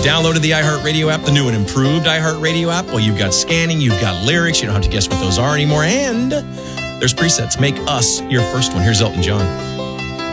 Downloaded the iHeartRadio app, the new and improved iHeartRadio app? Well, you've got scanning, you've got lyrics, you don't have to guess what those are anymore, and there's presets. Make us your first one. Here's Elton John.